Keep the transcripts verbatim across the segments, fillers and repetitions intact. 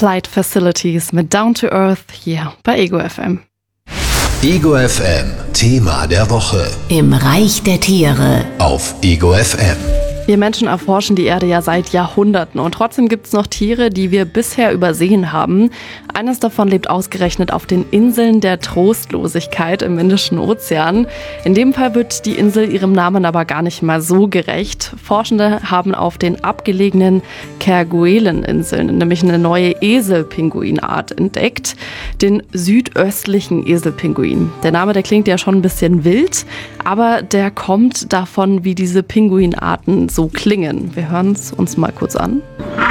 Flight Facilities mit Down to Earth hier bei Ego F M. Ego F M, Thema der Woche. Im Reich der Tiere. Auf Ego F M. Wir Menschen erforschen die Erde ja seit Jahrhunderten und trotzdem gibt es noch Tiere, die wir bisher übersehen haben. Eines davon lebt ausgerechnet auf den Inseln der Trostlosigkeit im Indischen Ozean. In dem Fall wird die Insel ihrem Namen aber gar nicht mal so gerecht. Forschende haben auf den abgelegenen Kerguelen-Inseln nämlich eine neue Eselpinguinart entdeckt, den südöstlichen Eselpinguin. Der Name, der klingt ja schon ein bisschen wild, aber der kommt davon, wie diese Pinguinarten so klingen. Wir hören es uns mal kurz an.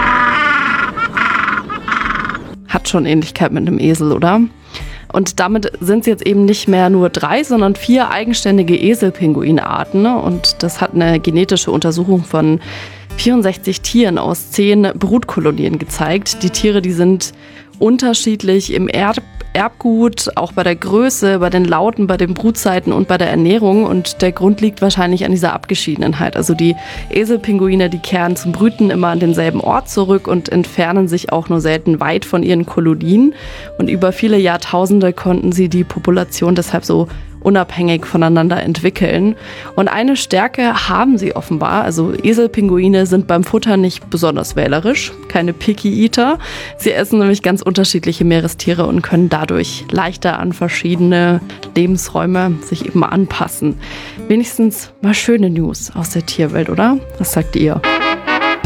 Hat schon Ähnlichkeit mit einem Esel, oder? Und damit sind es jetzt eben nicht mehr nur drei, sondern vier eigenständige Eselpinguinarten. Und das hat eine genetische Untersuchung von vierundsechzig Tieren aus zehn Brutkolonien gezeigt. Die Tiere, die sind unterschiedlich im Erb- Erbgut, auch bei der Größe, bei den Lauten, bei den Brutzeiten und bei der Ernährung. Und der Grund liegt wahrscheinlich an dieser Abgeschiedenheit. Also die Eselpinguine, die kehren zum Brüten immer an denselben Ort zurück und entfernen sich auch nur selten weit von ihren Kolonien. Und über viele Jahrtausende konnten sie die Population deshalb so unabhängig voneinander entwickeln. Und eine Stärke haben sie offenbar. Also Eselpinguine sind beim Futter nicht besonders wählerisch, keine Picky Eater. Sie essen nämlich ganz unterschiedliche Meerestiere und können dadurch leichter an verschiedene Lebensräume sich eben anpassen. Wenigstens mal schöne News aus der Tierwelt, oder? Was sagt ihr?